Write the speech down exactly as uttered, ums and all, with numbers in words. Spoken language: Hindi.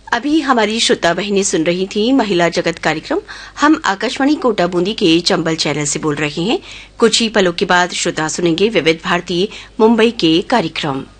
अभी हमारी श्रोता बहनें सुन रही थी महिला जगत कार्यक्रम। हम आकाशवाणी कोटा बूंदी के चंबल चैनल से बोल रहे हैं। कुछ ही पलों के बाद श्रोता सुनेंगे विविध भारती मुंबई के कार्यक्रम।